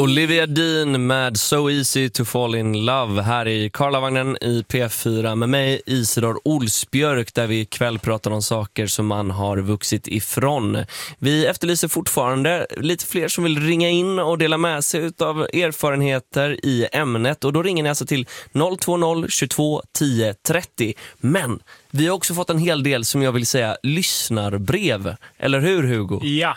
Olivia Dean med So Easy to Fall in Love här i Karlavagnen i P4 med mig Isidor Olsbjörk, där vi ikväll pratar om saker som man har vuxit ifrån. Vi efterlyser fortfarande lite fler som vill ringa in och dela med sig av erfarenheter i ämnet, och då ringer ni alltså till 020 22 10 30. Men vi har också fått en hel del, som jag vill säga, lyssnarbrev. Eller hur, Hugo? Ja.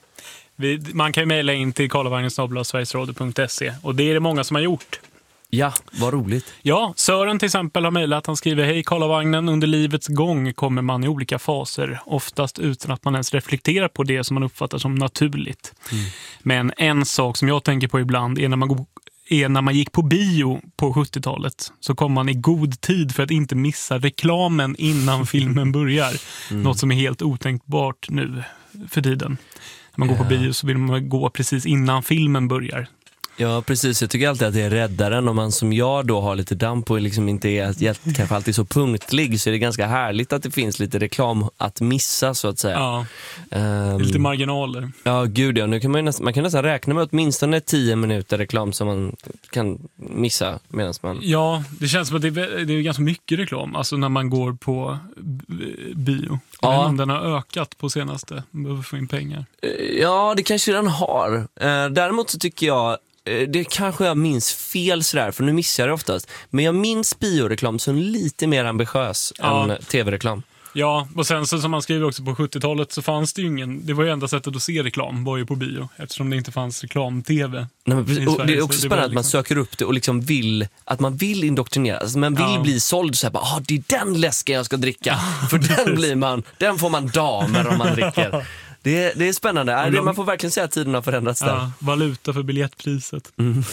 Man kan ju mejla in till karlavagnen@sverigesradio.se, och det är det många som har gjort. Ja, vad roligt. Ja, Sören till exempel har mejlat. Han skriver: Hej Karlavagnen, under livets gång kommer man i olika faser, oftast utan att man ens reflekterar på det som man uppfattar som naturligt. Men en sak som jag tänker på ibland är när man gick på bio på 70-talet, så kom man i god tid för att inte missa reklamen innan filmen börjar. Något som är helt otänkbart nu för tiden. När man går på bio så vill man gå precis innan filmen börjar. Ja, precis. Jag tycker alltid att det är räddaren om man som jag då har lite damp och liksom inte är kanske alltid så punktlig, så är det ganska härligt att det finns lite reklam att missa, så att säga. Ja, lite marginaler. Ja, gud ja. Nu kan man kan nästan räkna med åtminstone 10 minuter reklam som man kan missa medan man... Ja, det känns som att det är ganska mycket reklam, alltså när man går på bio. Ja. Den har ökat på senaste, man behöver få in pengar. Ja, det kanske den har. Däremot så tycker jag, det kanske jag minns fel sådär, för nu missar jag det oftast. Men jag minns bioreklam som lite mer ambitiös än tv-reklam. Ja, och sen så, som man skriver också, på 70-talet så fanns det ju det var ju enda sättet att se reklam var ju på bio, eftersom det inte fanns reklam-tv. Nej, men, och det är också spännande att man söker upp det och liksom att man vill indoktrinera. Alltså man vill bli såld så här, det är den läsken jag ska dricka. För den får man damer om man dricker. Det är spännande. Man får verkligen säga att tiden har förändrats där. Ja, valuta för biljettpriset.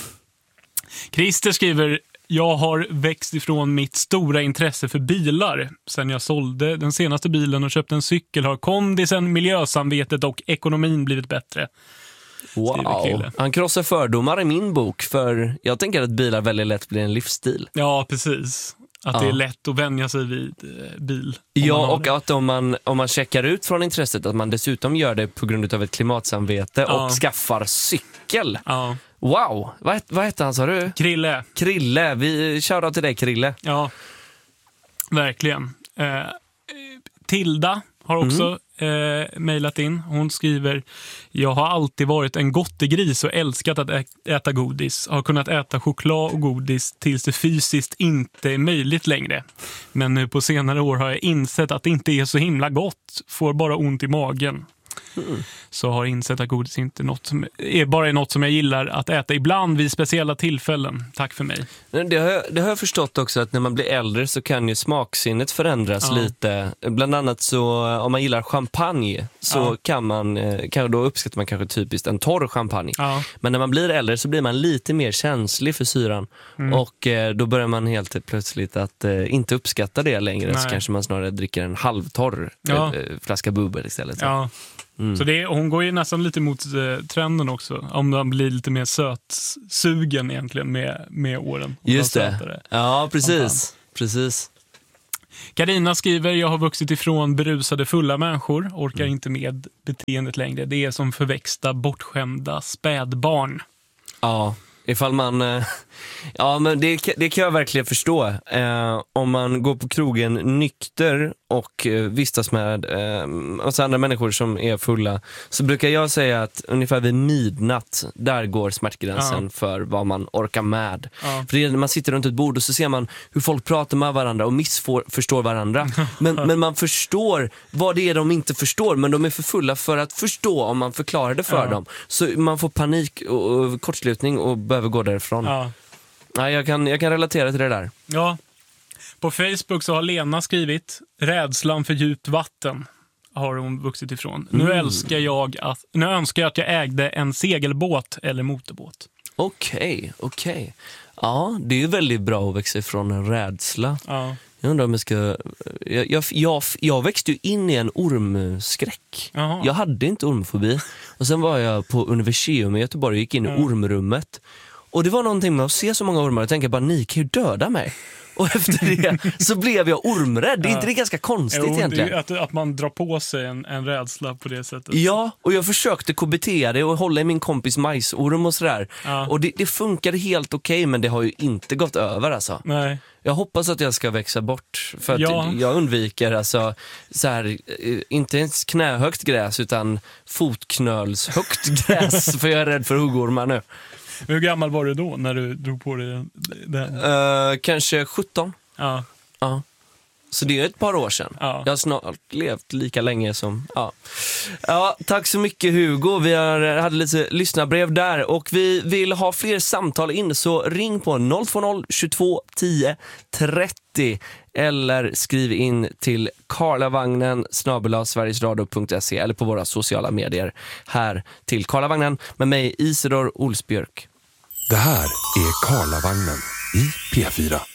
Christer skriver: Jag har växt ifrån mitt stora intresse för bilar. Sen jag sålde den senaste bilen och köpte en cykel har kondisen, miljösamvetet och ekonomin blivit bättre. Wow, han krossar fördomar i min bok, för jag tänker att bilar väldigt lätt blir en livsstil. Ja, precis. Att det är lätt att vänja sig vid bil. Ja, och att om man checkar ut från intresset, att man dessutom gör det på grund av ett klimatsamvete och skaffar cykel. Ja. Wow, vad heter han, sa du? Krille, vi kör till dig, Krille. Ja, verkligen. Tilda har också mejlat in. Hon skriver: Jag har alltid varit en gottegris och älskat att äta godis. Har kunnat äta choklad och godis tills det fysiskt inte är möjligt längre. Men nu på senare år har jag insett att det inte är så himla gott. Får bara ont i magen. Så har insett att godis inte är bara något som jag gillar att äta ibland vid speciella tillfällen. Tack för mig. Det har jag förstått också, att när man blir äldre så kan ju smaksinnet förändras lite. Bland annat så om man gillar champagne så då uppskattar man kanske typiskt en torr champagne. Men när man blir äldre så blir man lite mer känslig för syran. Och då börjar man helt plötsligt att inte uppskatta det längre. Så kanske man snarare dricker en halvtorr flaska bubbel istället. Ja. Så hon går ju nästan lite mot trenden också. Om man blir lite mer sötsugen egentligen med åren. Just det. Ja, precis. Carina skriver: Jag har vuxit ifrån berusade fulla människor. Orkar inte med beteendet längre. Det är som förväxta, bortskämda spädbarn. Ja. Ifall man... Ja, men det kan jag verkligen förstå. Om man går på krogen nykter och vistas med andra människor som är fulla, så brukar jag säga att ungefär vid midnatt, där går smärtgränsen för vad man orkar med. För det är när man sitter runt ett bord och så ser man hur folk pratar med varandra och missförstår varandra. Men man förstår vad det är de inte förstår, men de är för fulla för att förstå om man förklarar det för dem. Så man får panik och kortslutning och behöver gå därifrån. Nej, jag kan relatera till det där. Ja. På Facebook så har Lena skrivit: Rädslan för djupt vatten har hon vuxit ifrån. Nu önskar jag att jag ägde en segelbåt eller motorbåt. Okej. Ja, det är ju väldigt bra att växa ifrån en rädsla. Ja. Jag undrar om jag växte ju in i en ormskräck. Aha. Jag hade inte ormfobi. Och sen var jag på Universium i Göteborg och gick in i ormrummet. Och det var någonting med att se så många ormar och tänka bara, ni kan ju döda mig. Och efter det så blev jag ormrädd. Det är inte det ganska konstigt egentligen? Det är att man drar på sig en rädsla på det sättet. Ja, och jag försökte KBT det och hålla i min kompis majsorm och sådär. Ja. Och det funkade helt okej, men det har ju inte gått över alltså. Nej. Jag hoppas att jag ska växa bort, för att jag undviker alltså så här, inte ens knähögt gräs utan fotknölshögt gräs, för jag är rädd för huggormar nu. Hur gammal var du då när du drog på dig den? Kanske 17. Ja. Ja. Så det är ett par år sedan. Ja. Jag har snart levt lika länge som... Ja, tack så mycket Hugo. Vi hade lite lyssnarbrev där. Och vi vill ha fler samtal in, så ring på 020 22 10 30. Eller skriv in till Karlavagnen @sverigesradio.se eller på våra sociala medier här till Karlavagnen med mig Isidor Olsbjörk. Det här är Karlavagnen i P4.